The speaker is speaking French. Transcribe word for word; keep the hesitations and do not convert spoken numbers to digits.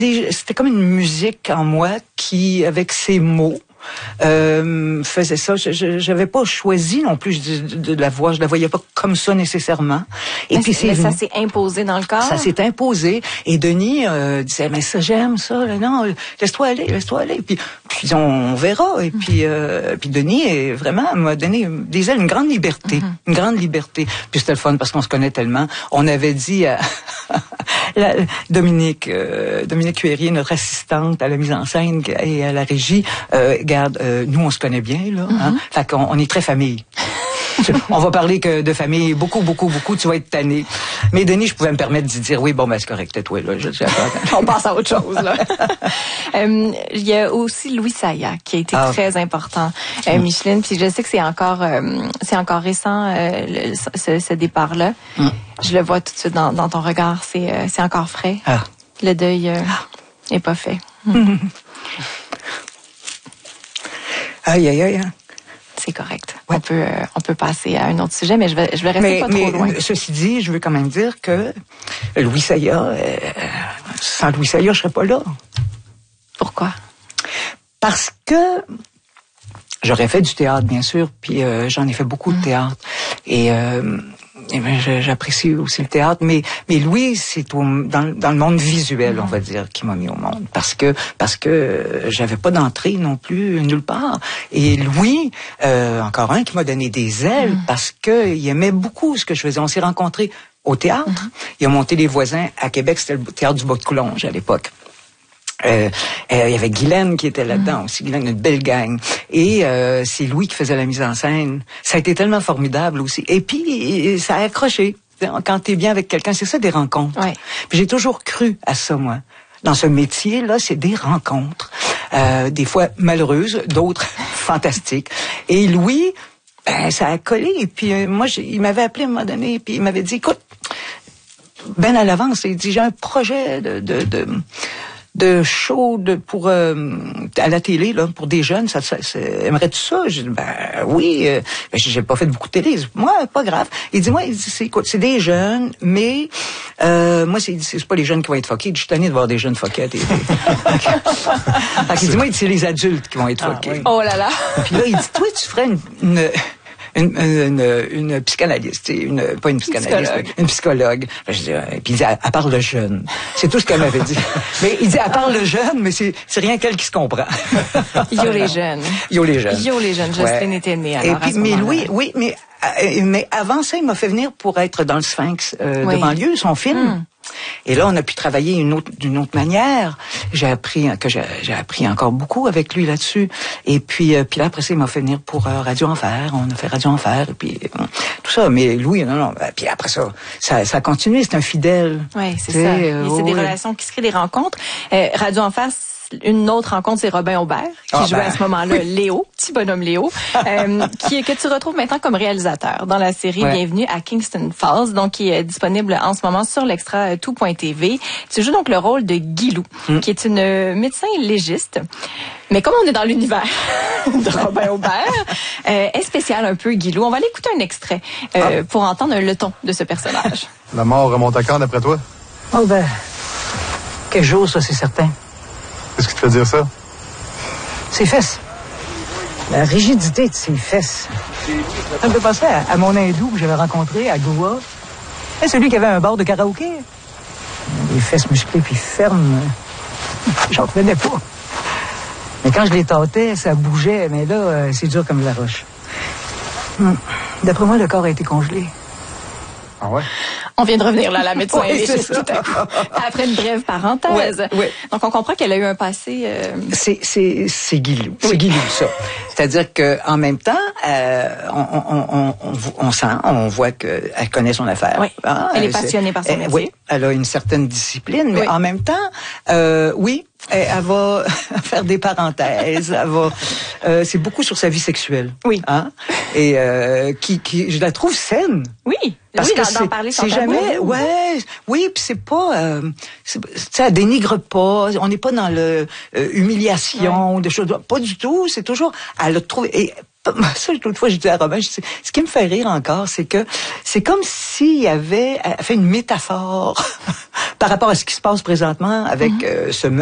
C'était comme une musique en moi qui, avec ses mots, Euh, faisait ça. Je, j'avais pas choisi non plus de, de, de la voix. Je la voyais pas comme ça nécessairement. Et mais puis c'est, mais ça s'est imposé dans le corps. Ça s'est imposé. Et Denis euh, disait mais ça j'aime ça. Là, non, laisse-toi aller, laisse-toi aller. Puis, puis on, on verra. Et puis, euh, puis Denis est vraiment m'a donné des ailes, une grande liberté, mm-hmm. une grande liberté. Puis c'était le fun parce qu'on se connaît tellement. On avait dit à la, Dominique, euh, Dominique Cuérier, notre assistante à la mise en scène et à la régie. Euh, Regarde, euh, nous, on se connaît bien, là. Mm-hmm. Hein? Fait qu'on on est très famille. On va parler que de famille, beaucoup, beaucoup, beaucoup, tu vas être tanné. Mais Denis, je pouvais me permettre de dire, oui, bon, ben c'est correct, toi, là. Je, je, on passe à autre chose, là. euh, il y a aussi Louis Saya, qui a été ah. très important, euh, mm. Micheline, puis je sais que c'est encore, euh, c'est encore récent, euh, le, ce, ce départ-là. Mm. Je le vois tout de suite dans, dans ton regard, c'est, euh, c'est encore frais. Ah. Le deuil euh, ah. est pas fait. Mm. Aïe, aïe, aïe. C'est correct. Ouais. On peut, euh, on peut passer à un autre sujet, mais je vais, je vais rester mais, pas mais, trop loin. Ceci dit, je veux quand même dire que Louis Saya, euh, sans Louis Saya, je serais pas là. Pourquoi? Parce que j'aurais fait du théâtre, bien sûr, puis euh, j'en ai fait beaucoup mmh. de théâtre. Et... Euh, Eh bien, j'apprécie aussi le théâtre, mais mais Louis, c'est au, dans, dans le monde visuel, on va dire, qui m'a mis au monde, parce que parce que j'avais pas d'entrée non plus nulle part. Et Louis, euh, encore un qui m'a donné des ailes, mm. parce que il aimait beaucoup ce que je faisais. On s'est rencontrés au théâtre. Mm. Il a monté Les Voisins à Québec, c'était le théâtre du Bois-de-Coulonges à l'époque. Euh, euh, il y avait Guylaine qui était là-dedans mmh. aussi, Guylaine, une belle gang. Et euh, c'est Louis qui faisait la mise en scène. Ça a été tellement formidable aussi. Et puis, ça a accroché. Quand t'es bien avec quelqu'un, c'est ça des rencontres. Ouais. Puis j'ai toujours cru à ça, moi. Dans ce métier-là, c'est des rencontres. Euh, des fois malheureuses, d'autres fantastiques. Et Louis, ben, ça a collé. Et puis euh, moi, j'ai, il m'avait appelé à un moment donné, puis il m'avait dit, écoute, ben à l'avance, il dit, j'ai un projet de... de, de de show de, pour euh, à la télé là pour des jeunes, ça, ça, ça aimerais-tu ça? J'ai dit, ben oui, euh, ben, j'ai pas fait beaucoup de télé. Moi, pas grave. Il dit, moi, il dit, c'est écoute, c'est des jeunes, mais euh, moi, c'est, c'est pas les jeunes qui vont être fuckés. Je suis tanné de voir des jeunes fuckés à télé. Il dit, moi, c'est les adultes qui vont être ah, fuckés. Oui. Oh là là. Puis là, il dit, toi, tu ferais une, une Une, une, une psychanalyste, une, pas une psychanalyste, psychologue. une psychologue. Je dis, et puis il dit, elle parle de jeune. C'est tout ce qu'elle m'avait dit. Mais il dit, elle parle de jeune, mais c'est, c'est rien qu'elle qui se comprend. Yo les jeunes. Yo les jeunes. Yo les jeunes. Jocelyne ouais. était née alors. Et puis, mais Louis, oui, mais, euh, mais avant ça, il m'a fait venir pour être dans le Sphinx euh, oui. de banlieue, son film. Mm. Et là, on a pu travailler une autre, d'une autre manière. J'ai appris que j'ai, j'ai appris encore beaucoup avec lui là-dessus. Et puis, euh, puis là, après ça, il m'a fait venir pour euh, Radio Enfer. On a fait Radio Enfer et puis euh, tout ça. Mais Louis, non, non. Puis après ça, ça, ça a continué. C'est un fidèle. Oui, c'est ça. Euh, c'est oh, des oui. relations qui se créent, des rencontres. Euh, Radio Enfer. Une autre rencontre, c'est Robin Aubert, qui ah, jouait ben. à ce moment-là Léo, petit bonhomme Léo, euh, qui que tu retrouves maintenant comme réalisateur dans la série ouais. Bienvenue à Kingston Falls, donc qui est disponible en ce moment sur l'extra tout point t v. Tu joues donc le rôle de Guilou, mm. qui est une médecin légiste. Mais comme on est dans l'univers de Robin Aubert, euh, est spécial un peu Guilou. On va aller écouter un extrait euh, ah. pour entendre le ton de ce personnage. La mort remonte à quand d'après toi? Oh ben, quelque chose, ça c'est certain. Qu'est-ce qui te fait dire ça? Ses fesses. La rigidité de ses fesses. Ça me fait penser à, à mon hindou que j'avais rencontré à Goa. C'est celui qui avait un bar de karaoké. Les fesses musclées puis fermes. J'en revenais pas. Mais quand je les tâtais, ça bougeait. Mais là, c'est dur comme de la roche. D'après moi, le corps a été congelé. Ah ouais? On vient de revenir là, la médecin oui, légiste tout à coup. Après une brève parenthèse. Ouais, ouais. Donc, on comprend qu'elle a eu un passé... Euh... C'est, c'est, c'est Guilou. C'est oui. Guilou, ça. C'est-à-dire qu'en même temps, euh, on, on, on, on, on sent, on voit qu'elle connaît son affaire. Oui. Ah, elle est passionnée par son métier. Oui, elle a une certaine discipline, mais oui. en même temps, euh, oui, Elle, elle va faire des parenthèses. Elle va. Euh, c'est beaucoup sur sa vie sexuelle. Oui. Hein? Et euh, qui, qui, je la trouve saine. Oui. Parce oui, que d'en, d'en parler sans c'est tabou. jamais, ouais, oui, puis c'est pas, euh, c'est, ça dénigre pas. On n'est pas dans le euh, humiliation, ouais. Des choses, pas du tout. C'est toujours, elle a trouvé. Et, ça, l'autre fois, je disais à Robin, je dis, ce qui me fait rire encore, c'est que c'est comme s'il y avait fait une métaphore par rapport à ce qui se passe présentement avec mm-hmm. euh, ce